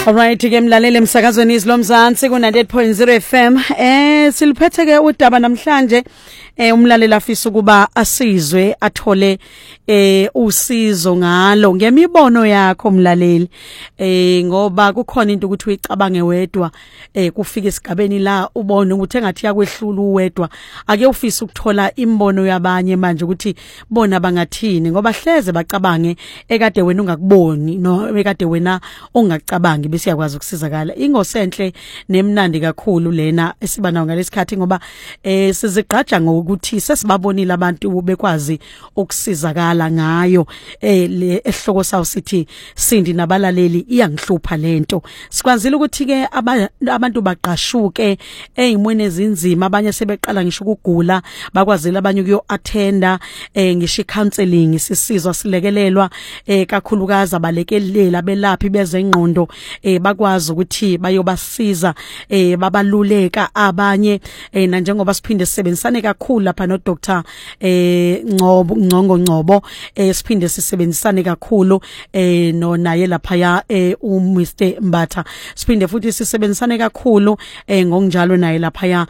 Alright ke mlaleli emsakazweni izilomzansi ku 98.0 FM siliphethe ke udaba namhlanje umlaleli afisa ukuba asizwe athole usizo ngalo ngemibono yakho mlaleli ngoba kukhona into ukuthi uyicabange wedwa kufika esigabeni la ubone ukuthi engathi yakwehlula uwedwa ake ufisa ukuthola imbono yabanye manje ukuthi bona bangathini ngoba hleze bacabange ekade wena ungakuboni no ekade wena ungacabangi bese yakwazi ukusizakala ingosenhle nemnandi kakhulu lena esiba nayo ngalesikhathi ngoba sizigqaja ngokuthi sesibabonile abantu bekwazi ukusizakala ngayo le ehloko sawo sithi sindi nabalaleli iyangihlupha lento sikwazile ukuthi ke abantu baqashuke ezimweni ezinzima abanye sebeqala ngisho ukugula bakwazile abanye kuyo attenda ngisho counseling sisizwa silekelelwa kakhulukazi abalekelela belaphi bezengqondo bakwazi ukuthi bayobasiza babaluleka abanye na njengoba siphinde sisebenzisane kakhulu lapha no Dr. Ngcobo siphinde sisebenzisane kakhulu no naye lapha ya Mr. Mbatha siphinde futhi sisebenzisane kakhulu ngokunjalo naye lapha ya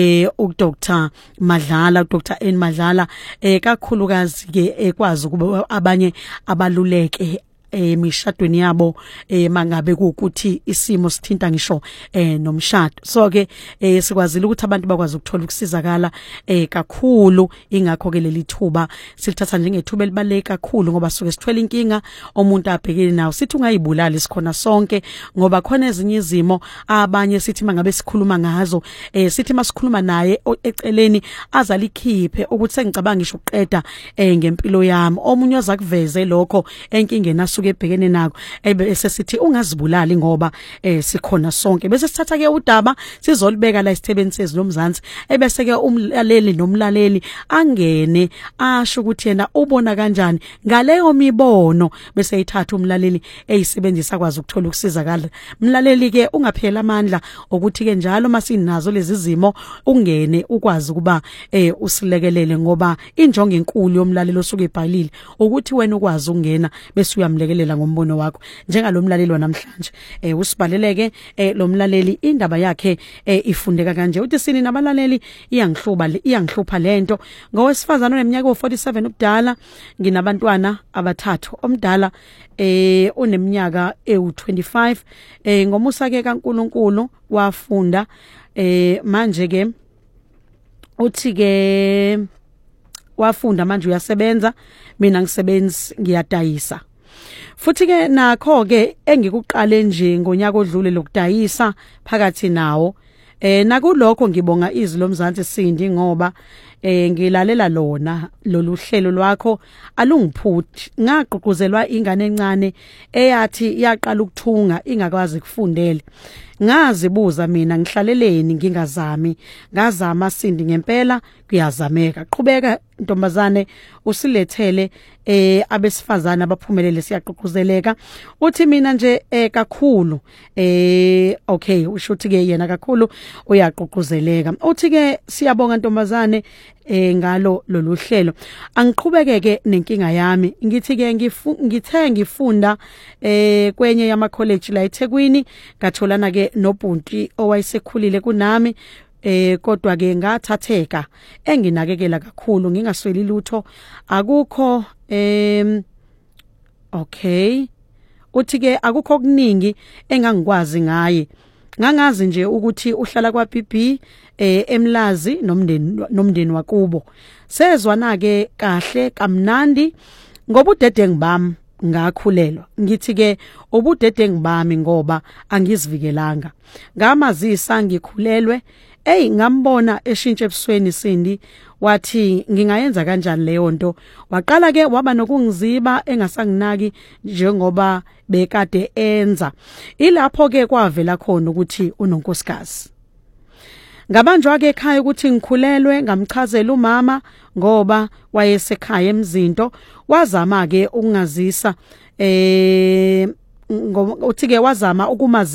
uDr. Madlala uDr. N Madlala kakhulukazi ke ekwazi ukuba abanye abaluleke emishadweni yabo mangabe ukuthi isimo sithinta ngisho nomshado so ke sikwazile ukuthi abantu bakwazi ukuthola ukusizakala kakhulu ingakho ke leli thuba silithatha njengethuba elibaleka kakhulu ngoba suke sithwele inkinga umuntu abhekene nawo sithi ungayibulali sikhona sonke ngoba khona ezinye izimo abanye sithi mangabe sikhuluma ngazo sithi masikhuluma naye eceleni azalikhiphe ukuthi sengicabanga ngisho ukuqeda ngempilo yami omunye ozakuveze lokho enkingeni suke ebhekene nako bese sithi ungazibulali ngoba sikhona sonke bese sithatha ke udaba sizolibeka la isithebeni sezilomzansi ebese ke umlaleli nomlaleli angene asho ukuthi yena ubona kanjani ngaleyo mibono bese ithatha umlaleli eyisebenzisa kwazi ukuthola ukusizakala umlaleli ke ungaphela amandla ukuthi ke njalo masinazo lezi zimo ungene ukwazi ukuba usilekelele ngoba injongo enkulu yomlaleli osuke ebhalile ukuthi wena ukwazi ukungena bese uyamlekelela ngombono wakho njengalomlaleli wanamhlanje usibhaleleke lo mlaleli indaba yakhe ifundeka kanje uthi sini nabalaleli iyangihlupha lento ngowesifazana oneminyaka u47 ubudala nginabantwana abathathu omdala oneminyaka ewu25 ngomusa ke kaNkuluNkulu wafunda manje ke uthi ke wafunda manje uyasebenza mina ngisebenzi ngiyadayisa futhi ke nakho ke engikuqale nje ngonyaka odlule lokudayisa phakathi nawo nakulokho ngibonga izwi lomzansi Sindi ngoba ngilalela lona lolu hlelo lwakho alungiphuthi ngaqhuquzelwa ingane encane eyathi yaqala ukuthunga ingakwazi ukufundela ngazibuza mina ngihlaleleni ngingazami ngazama Sindi ngempela kuyazameka qhubeka ntombazane usilethele abesifazana abaphumelele siyaqhuquzeleka uthi mina nje kakhulu okay usho uthi ke yena kakhulu uyaqhuquzeleka uthi ke siyabonga ntombazane ngalo lolu hlelo angiqhubekeke nenkinga yami ngithi ke ngifunda kwenye yama college la eThekwini ngatholana ke nobhunti owayesekhulile kunami kodwa ke ngathatheka enginakekela kakhulu ngingasweli lutho akukho okay uthi ke akukho okuningi engangikwazi ngaye ngangazi nje ukuthi uhlala kwaBB eMlazi nomndeni wakubo sezwana ke kahle kamnandi ngoba udede ngibami ngakhulelwa ngithi ke ubudede ngibami ngoba angizivikelanga ngamazisa ngikhulelwe ngambona eshintshe ebusweni Sindi wathi ngingayenza kanjani leyo nto waqala ke waba nokungiziba engasanginaki njengoba bekade enza ilapho ke kwavela khona ukuthi unonkosikazi ngabanjwa ke ekhaya ukuthi ngikhulelwe ngamchazela umama ngoba wayesekhaya emzinto wazama ke ukungazisa uthi ke wazama ukumazi